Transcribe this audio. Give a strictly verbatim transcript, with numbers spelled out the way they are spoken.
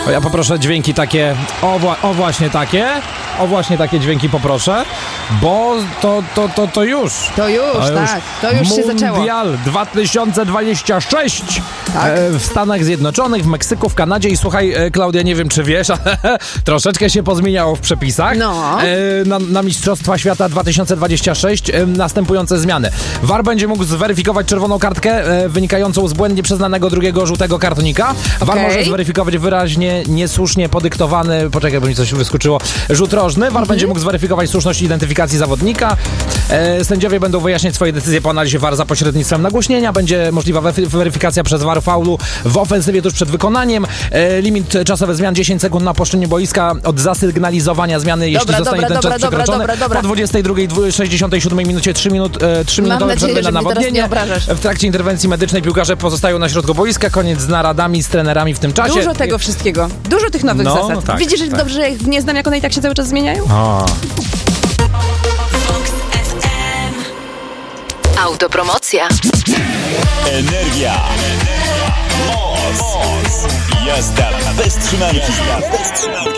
Ja poproszę dźwięki takie, o, wła- o właśnie takie, o właśnie takie dźwięki poproszę, bo to, to, to, to już. To już, To już tak, to już się zaczęło. Mundial dwa tysiące dwudziesty szósty Tak. e, w Stanach Zjednoczonych, w Meksyku, w Kanadzie i słuchaj, e, Klaudia, nie wiem czy wiesz, ale troszeczkę się pozmieniało w przepisach. No. E, na, na Mistrzostwa Świata dwa tysiące dwudziesty szósty e, następujące zmiany. V A R będzie mógł zweryfikować czerwoną kartkę e, wynikającą z błędnie przyznanego drugiego żółtego kartonika. V A R Okej. może zweryfikować wyraźnie niesłusznie podyktowany, poczekaj, bo mi coś wyskoczyło, rzut rożny. V A R Mhm. będzie mógł zweryfikować słuszność identyfikacji zawodnika. E, sędziowie będą wyjaśniać swoje decyzje po analizie V A R za pośrednictwem nagłośnienia. Będzie możliwa we- weryfikacja przez V A R faulu w ofensywie tuż przed wykonaniem. E, limit czasowy zmian dziesięć sekund na opuszczeniu boiska od zasygnalizowania zmiany, jeśli Dobra, zostanie dobra, ten czas dobra, dobra, przekroczony. dobra, dobra. Po dwudziestej drugiej sześćdziesiątej siódmej minucie trzy minut, e, trzy Mam minutowe nadzieję, przerwy na że mnie teraz nie nawodnienie. obrażasz. W trakcie interwencji medycznej piłkarze pozostają na środku boiska. Koniec z naradami z trenerami w tym czasie. Dużo tego wszystkiego. Dużo tych nowych No, zasad. tak, Widzisz, że tak. dobrze, że ich nie znam, jak one i tak się cały czas zmieniają? O. Autopromocja. Energia. Moc. Moc. Jazda bez trzymanki. Jazda bez trzymanki.